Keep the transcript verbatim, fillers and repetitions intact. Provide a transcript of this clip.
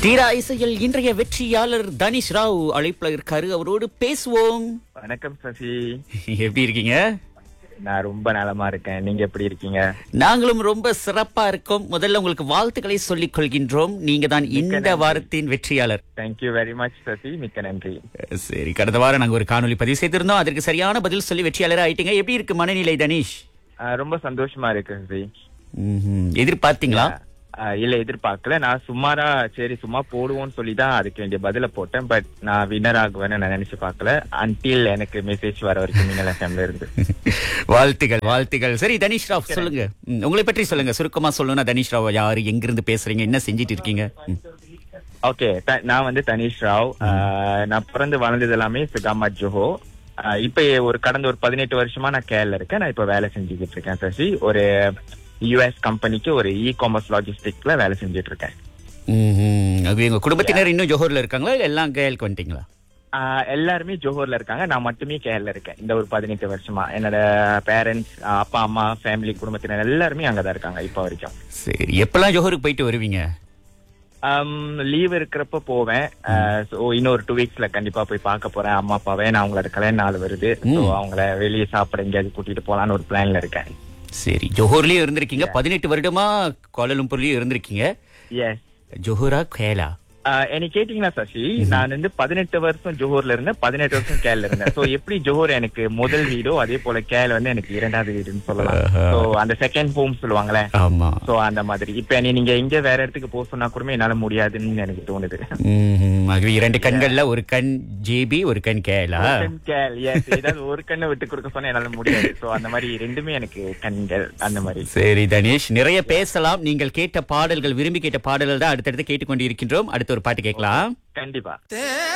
தீரா இசையில் இன்றைய வெற்றியாளர் தனிஷ் ராவ் அழைப்புல இருக்காரு, அவரோடு பேசுவோம். வணக்கம் சசி, எப்படி இருக்கீங்க? நான் ரொம்ப நலமா இருக்கேன். நீங்க எப்படி இருக்கீங்க? நாங்களும் ரொம்ப சிறப்பா இருக்கோம். முதல்ல உங்களுக்கு வாழ்த்துக்களை சொல்லிக் கொள்கின்றோம். நீங்க தான் இந்த வாரத்தின் வெற்றியாளர். தேங்க்யூ வெரி மச் சசி, மிக்க நன்றி. சரி, கடந்த வாரம் நாங்க ஒரு காணொலி பதிவு செய்திருந்தோம். அதற்கு சரியான பதில் சொல்லி வெற்றியாளர் ஆயிட்டீங்க. எப்படி இருக்கு மனநிலை தனிஷ்? ஆஹ் ரொம்ப சந்தோஷமா இருக்கு சசி. ம்ஹும். எதிர்பார்த்தீங்களா? ஆஹ் இல்ல, எதிர்பார்க்கல. நான் சுமாரா சரி சும்மா போடுவோம்னு சொல்லிதான் அதுக்கு வேண்டிய பதில போட்டேன். பட் நான் வின்னர் ஆகுவேன்னு நான் நினைச்சு பார்க்கல. அன்டில் எனக்கு மெசேஜ் வர வரைக்கும் மின்னல் எஃப்எம்ல இருந்து. வாழ்த்துகள் வாழ்த்துகள். சரி தனிஷ் ராவ், சொல்லுங்க. ம், உங்களை பற்றி சொல்லுங்க. சுருக்கமா சொல்லணும்னா தனிஷ் ராவ் யாரு, எங்கிருந்து பேசுறீங்க, என்ன செஞ்சிட்டு இருக்கீங்க? ம். ஓகே, நான் வந்து தனிஷ் ராவ். ஆஹ் நான் பிறந்து வளர்ந்தது எல்லாமே சிகாமாட் ஜோஹோ. ஆஹ் இப்ப ஒரு கடந்த ஒரு பதினெட்டு வருஷமா நான் கேரள இருக்கேன். நான் இப்ப வேலை செஞ்சுக்கிட்டு இருக்கேன் சசி. ஒரு யுஎஸ் கம்பெனிக்கு ஒரு இ காமர்ஸ் லாஜிஸ்டிக்ல வேலை செஞ்சுட்டு இருக்கேன். ம்ஹும். அது எங்க குடும்பத்தினர் இன்னும் ஜோஹர்ல இருக்காங்களா, இல்ல எல்லாம் கேரளுக்கு வந்துட்டீங்களா? ஆஹ் எல்லாருமே ஜோஹர்ல இருக்காங்க. நான் மட்டுமே கேரள இருக்கேன் இந்த ஒரு பதினெட்டு வருஷமா. என்னோட பேரண்ட்ஸ், அப்பா அம்மா, ஃபேமிலி, குடும்பத்தினர் எல்லாருமே அங்கதான் இருக்காங்க இப்ப வரைக்கும். சரி, எப்பெல்லாம் ஜோஹருக்கு போயிட்டு வருவீங்க? லீவ் இருக்கிறப்ப போவேன். So, இன்னொரு டூ வீக்ஸ்ல கண்டிப்பா போய் பார்க்க போறேன் அம்மா அப்பாவை. நான் அவங்களோட கல்யாண நாள் வருது. So, அவங்கள வெளியே சாப்பிட எங்கேயாவது கூட்டிட்டு போலான்னு ஒரு பிளான்ல இருக்கேன். சரி, ஜோஹர்லயும் இருந்திருக்கீங்க, பதினெட்டு வருடமா கோலாலம்பூர்லயும் இருந்திருக்கீங்க. எஸ். ஜோஹரா கேலா? என்ன கேட்டீங்கன்னா சசி, நான் வந்து பதினெட்டு வருஷம் ஜோஹர்ல இருந்தேன், பதினெட்டு வருஷம் கேரள இருந்தேன். சோ எப்படி ஜோஹர் எனக்கு முதல் வீடோ அதே போல கேரள வந்து எனக்கு இரண்டாவது வீடுன்னு சொல்லலாம். சோ அந்த செகண்ட் ஹோம் சொல்லுவாங்களே, ஆமா. சோ அந்த மாதிரி. இப்ப நீங்க எங்க வேற இடத்துக்கு போக சொன்னா கூட என்னால முடியாதுன்னு எனக்கு தோணுது. ம்ஹும். ஆகவே இரண்டு கண்கள்ல ஒரு கண் ஜேபி, ஒரு கண் கேலா. கேல், எஸ். ஏதாவது ஒரு கண்ணை விட்டு கொடுக்க சொன்னா என்னால முடியாது. சோ அந்த மாதிரி ரெண்டுமே எனக்கு கண்கள் அந்த மாதிரி. சரி தனேஷ், நிறைய பேசலாம். நீங்கள் கேட்ட பாடல்கள், விரும்பி கேட்ட பாடல்கள் தான் அடுத்தடுத்து கேட்டுக்கொண்டு இருக்கின்றோம். அடுத்த ஒரு பாட்டு கேட்கலாம் கண்டிப்பா.